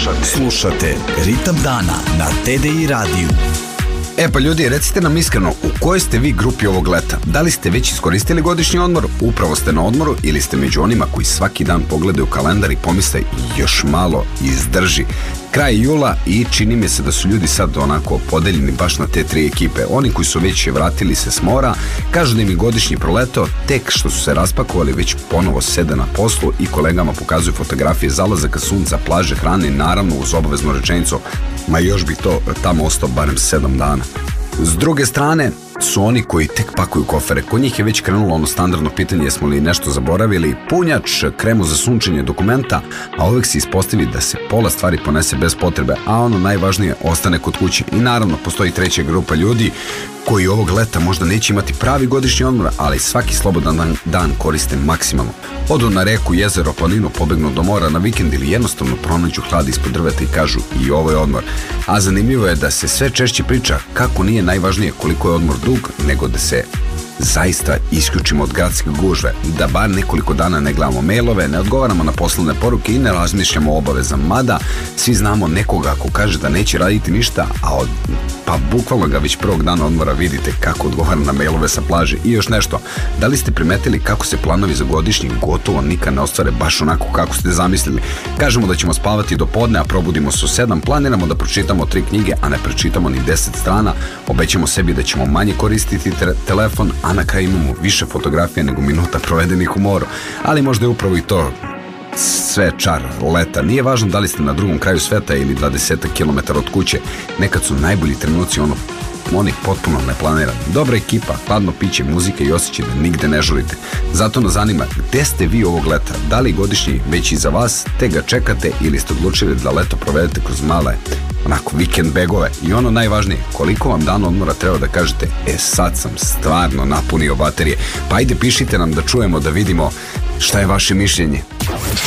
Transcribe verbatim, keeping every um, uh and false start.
Slušate. Slušate Ritam dana na T D I radiju. E pa ljudi, recite nam iskreno, u kojoj ste vi grupi ovog leta? Da li ste već iskoristili godišnji odmor, upravo ste na odmoru, ili ste među onima koji svaki dan pogledaju kalendar i pomisle još malo izdrži? Kraj jula i čini mi se da su ljudi sad onako podeljeni baš na te tri ekipe. Oni koji su već vratili se s mora, kažu da im je godišnji proleto, tek što su se raspakovali već ponovo sede na poslu i kolegama pokazuju fotografije zalazaka sunca, plaže, hrane, naravno uz obaveznu rečenicu, ma još bi to tamo ostao barem sedam dana. S druge strane su oni koji tek pakuju kofere. Kod njih je već krenulo ono standardno pitanje jesmo li nešto zaboravili, punjač, kremu za sunčenje, dokumenta, a uvek se ispostavi da se pola stvari ponese bez potrebe, a ono najvažnije ostane kod kuće. I naravno postoji treća grupa ljudi koji ovog leta možda neće imati pravi godišnji odmor, ali svaki slobodan dan, dan koriste maksimalno. Odu na reku, jezero, planinu, pobegnu do mora na vikend ili jednostavno pronađu hlad ispod drveta i kažu i ovo je odmor. A zanimljivo je da se sve češće priča kako nije najvažnije koliko je odmor dug, nego da se zaista isključimo od gradske gužve, da bar nekoliko dana ne gledamo mailove, ne odgovaramo na poslovne poruke i ne razmišljamo o obavezama. Mada svi znamo nekoga ako kaže da neće raditi ništa, a od, pa bukvalno ga već prvog dana odmora vidite kako odgovara na mailove sa plaže. I još nešto, da li ste primetili kako se planovi za godišnji gotovo nikad ne ostvare baš onako kako ste zamislili? Kažemo da ćemo spavati do podne, a probudimo se u sedam, planiramo da pročitamo tri knjige, a ne pročitamo ni deset strana, obećamo sebi da ćemo manje koristiti te- telefon, a na kraju imamo više fotografija nego minuta provedenih u moru. Ali možda je upravo i to sve čar leta. Nije važno da li ste na drugom kraju sveta ili dvadeset kilometara od kuće. Nekad su najbolji trenuci ono oni potpuno neplanirani. Dobra ekipa, hladno piće, muzika i osjećaj da nigde ne žurite. Zato nas zanima gde ste vi ovog leta. Da li godišnji već iza vas, te ga čekate ili ste odlučili da leto provedete kroz male onako vikend begove. I ono najvažnije, koliko vam dan odmora treba da kažete e sad sam stvarno napunio baterije. Pa ajde pišite nam da čujemo, da vidimo šta je vaše mišljenje.